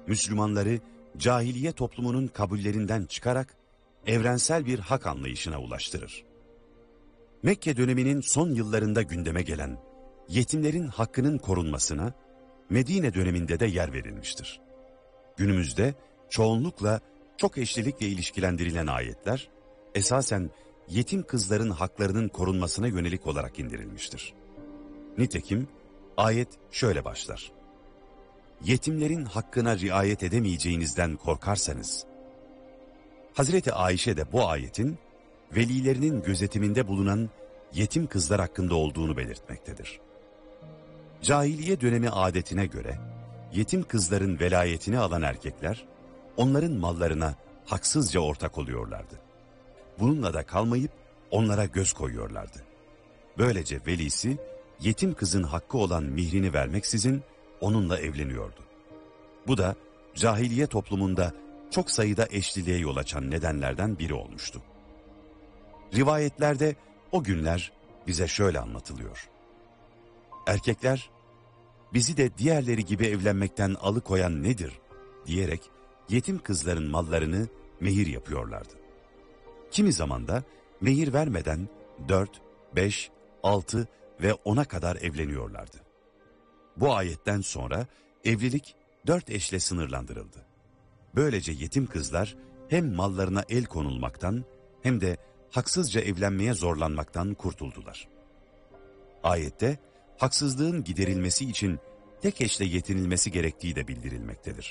Müslümanları cahiliye toplumunun kabullerinden çıkarak evrensel bir hak anlayışına ulaştırır. Mekke döneminin son yıllarında gündeme gelen yetimlerin hakkının korunmasına Medine döneminde de yer verilmiştir. Günümüzde çoğunlukla çok eşlilikle ilişkilendirilen ayetler esasen yetim kızların haklarının korunmasına yönelik olarak indirilmiştir. Nitekim ayet şöyle başlar: yetimlerin hakkına riayet edemeyeceğinizden korkarsanız. Hazreti Ayşe de bu ayetin velilerinin gözetiminde bulunan yetim kızlar hakkında olduğunu belirtmektedir. Cahiliye dönemi adetine göre yetim kızların velayetini alan erkekler onların mallarına haksızca ortak oluyorlardı. Bununla da kalmayıp onlara göz koyuyorlardı. Böylece velisi yetim kızın hakkı olan mihrini vermeksizin onunla evleniyordu. Bu da cahiliye toplumunda çok sayıda eşliliğe yol açan nedenlerden biri olmuştu. Rivayetlerde o günler bize şöyle anlatılıyor: erkekler, bizi de diğerleri gibi evlenmekten alıkoyan nedir diyerek yetim kızların mallarını mehir yapıyorlardı. Kimi zaman da mehir vermeden 4, 5, 6 ve 10'a kadar evleniyorlardı. Bu ayetten sonra evlilik 4 eşle sınırlandırıldı. Böylece yetim kızlar hem mallarına el konulmaktan hem de haksızca evlenmeye zorlanmaktan kurtuldular. Ayette haksızlığın giderilmesi için tek eşle yetinilmesi gerektiği de bildirilmektedir.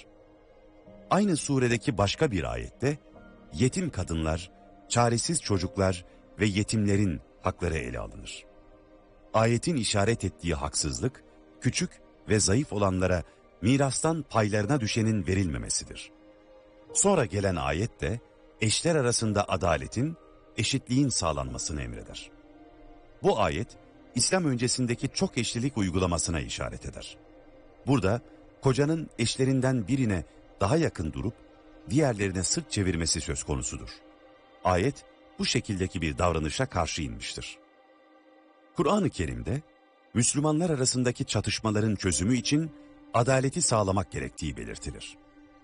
Aynı suredeki başka bir ayette yetim kadınlar, çaresiz çocuklar ve yetimlerin hakları ele alınır. Ayetin işaret ettiği haksızlık, küçük ve zayıf olanlara mirastan paylarına düşenin verilmemesidir. Sonra gelen ayet de eşler arasında adaletin, eşitliğin sağlanmasını emreder. Bu ayet, İslam öncesindeki çok eşlilik uygulamasına işaret eder. Burada kocanın eşlerinden birine daha yakın durup diğerlerine sırt çevirmesi söz konusudur. Ayet bu şekildeki bir davranışa karşı inmiştir. Kur'an-ı Kerim'de Müslümanlar arasındaki çatışmaların çözümü için adaleti sağlamak gerektiği belirtilir.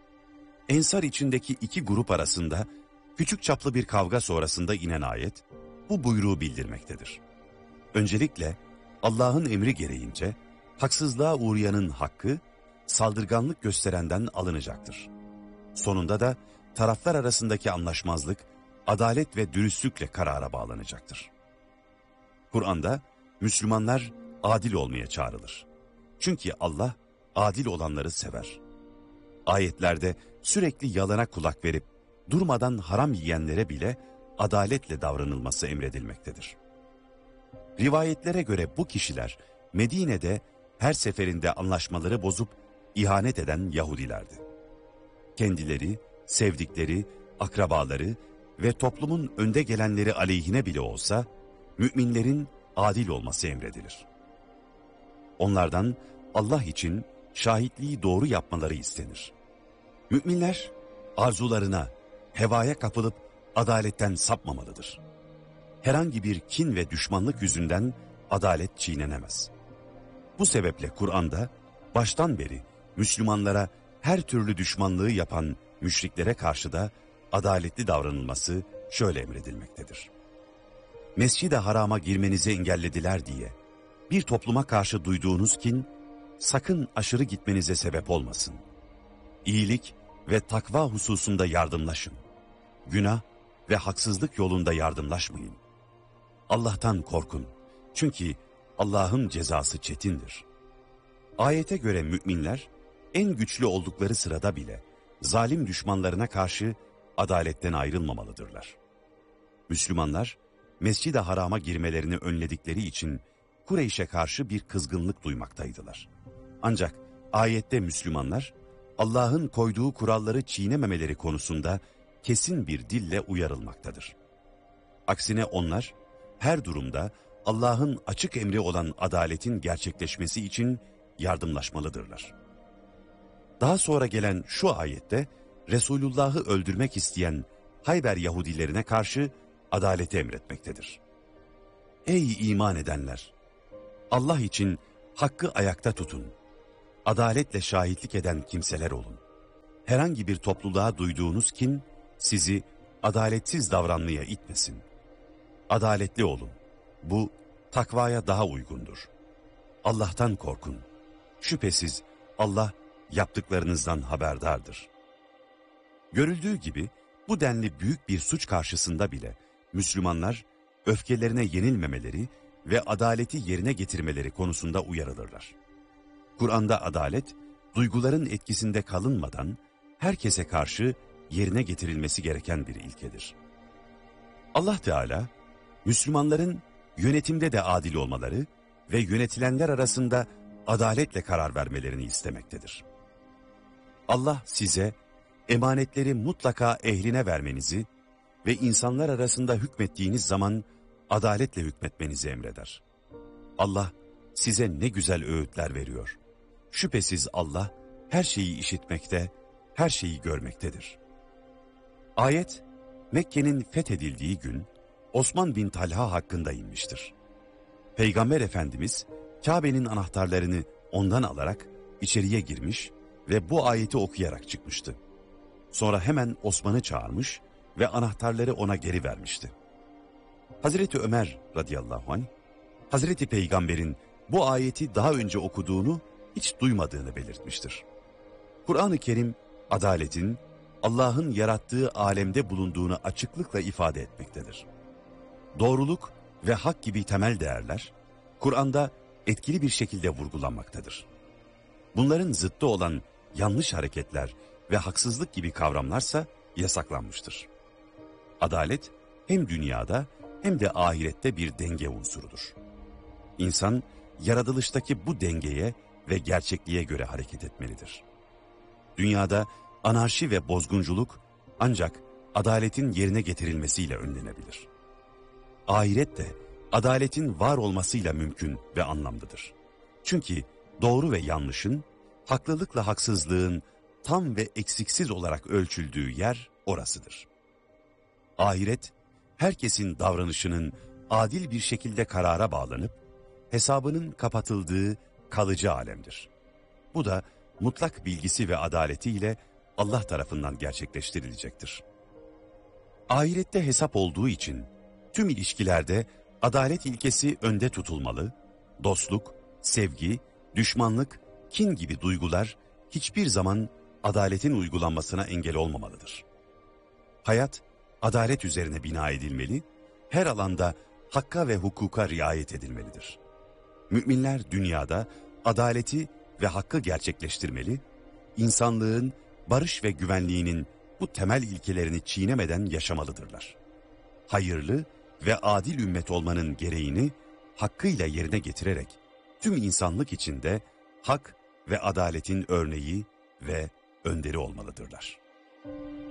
Ensar içindeki iki grup arasında küçük çaplı bir kavga sonrasında inen ayet bu buyruğu bildirmektedir. Öncelikle Allah'ın emri gereğince haksızlığa uğrayanın hakkı saldırganlık gösterenden alınacaktır. Sonunda da taraflar arasındaki anlaşmazlık adalet ve dürüstlükle karara bağlanacaktır. Kur'an'da Müslümanlar adil olmaya çağrılır. Çünkü Allah adil olanları sever. Ayetlerde sürekli yalana kulak verip durmadan haram yiyenlere bile adaletle davranılması emredilmektedir. Rivayetlere göre bu kişiler Medine'de her seferinde anlaşmaları bozup ihanet eden Yahudilerdi. Kendileri, sevdikleri, akrabaları ve toplumun önde gelenleri aleyhine bile olsa müminlerin adil olması emredilir. Onlardan Allah için şahitliği doğru yapmaları istenir. Müminler arzularına, hevaya kapılıp adaletten sapmamalıdır. Herhangi bir kin ve düşmanlık yüzünden adalet çiğnenemez. Bu sebeple Kur'an'da baştan beri Müslümanlara her türlü düşmanlığı yapan müşriklere karşı da adaletli davranılması şöyle emredilmektedir: Mescid-i Haram'a girmenizi engellediler diye bir topluma karşı duyduğunuz kin sakın aşırı gitmenize sebep olmasın. İyilik ve takva hususunda yardımlaşın. Günah ve haksızlık yolunda yardımlaşmayın. Allah'tan korkun. Çünkü Allah'ın cezası çetindir. Ayete göre müminler en güçlü oldukları sırada bile zalim düşmanlarına karşı adaletten ayrılmamalıdırlar. Müslümanlar Mescid-i Haram'a girmelerini önledikleri için Kureyş'e karşı bir kızgınlık duymaktaydılar. Ancak ayette Müslümanlar Allah'ın koyduğu kuralları çiğnememeleri konusunda kesin bir dille uyarılmaktadır. Aksine onlar her durumda Allah'ın açık emri olan adaletin gerçekleşmesi için yardımlaşmalıdırlar. Daha sonra gelen şu ayette Resulullah'ı öldürmek isteyen Hayber Yahudilerine karşı adaleti emretmektedir. Ey iman edenler! Allah için hakkı ayakta tutun. Adaletle şahitlik eden kimseler olun. herhangi bir topluluğa duyduğunuz kin sizi adaletsiz davranmaya itmesin. Adaletli olun. Bu takvaya daha uygundur. Allah'tan korkun. Şüphesiz Allah yaptıklarınızdan haberdardır. Görüldüğü gibi bu denli büyük bir suç karşısında bile Müslümanlar öfkelerine yenilmemeleri ve adaleti yerine getirmeleri konusunda uyarılırlar. Kur'an'da adalet, duyguların etkisinde kalınmadan herkese karşı yerine getirilmesi gereken bir ilkedir. Allah Teala, Müslümanların yönetimde de adil olmaları ve yönetilenler arasında adaletle karar vermelerini istemektedir. Allah size emanetleri mutlaka ehline vermenizi ve insanlar arasında hükmettiğiniz zaman adaletle hükmetmenizi emreder. Allah size ne güzel öğütler veriyor. Şüphesiz Allah her şeyi işitmekte, her şeyi görmektedir. Ayet, Mekke'nin fethedildiği gün Osman bin Talha hakkında inmiştir. Peygamber Efendimiz Kabe'nin anahtarlarını ondan alarak içeriye girmiş ve bu ayeti okuyarak çıkmıştı. Sonra hemen Osman'ı çağırmış ve anahtarları ona geri vermişti. Hazreti Ömer radıyallahu anh, Hazreti Peygamber'in bu ayeti daha önce okuduğunu hiç duymadığını belirtmiştir. Kur'an-ı Kerim, adaletin Allah'ın yarattığı alemde bulunduğunu açıklıkla ifade etmektedir. Doğruluk ve hak gibi temel değerler, Kur'an'da etkili bir şekilde vurgulanmaktadır. Bunların zıttı olan yanlış hareketler ve haksızlık gibi kavramlarsa yasaklanmıştır. Adalet hem dünyada hem de ahirette bir denge unsurudur. İnsan yaratılıştaki bu dengeye ve gerçekliğe göre hareket etmelidir. Dünyada anarşi ve bozgunculuk ancak adaletin yerine getirilmesiyle önlenebilir. Ahiret de adaletin var olmasıyla mümkün ve anlamlıdır. Çünkü doğru ve yanlışın, haklılıkla haksızlığın tam ve eksiksiz olarak ölçüldüğü yer orasıdır. Ahiret, herkesin davranışının adil bir şekilde karara bağlanıp, hesabının kapatıldığı kalıcı alemdir. Bu da mutlak bilgisi ve adaletiyle Allah tarafından gerçekleştirilecektir. Ahirette hesap olduğu için tüm ilişkilerde adalet ilkesi önde tutulmalı, dostluk, sevgi, düşmanlık, kin gibi duygular hiçbir zaman adaletin uygulanmasına engel olmamalıdır. Hayat, adalet üzerine bina edilmeli, her alanda hakka ve hukuka riayet edilmelidir. Müminler dünyada adaleti ve hakkı gerçekleştirmeli, insanlığın barış ve güvenliğinin bu temel ilkelerini çiğnemeden yaşamalıdırlar. Hayırlı ve adil ümmet olmanın gereğini hakkıyla yerine getirerek tüm insanlık içinde hak ve adaletin örneği ve önderi olmalıdırlar.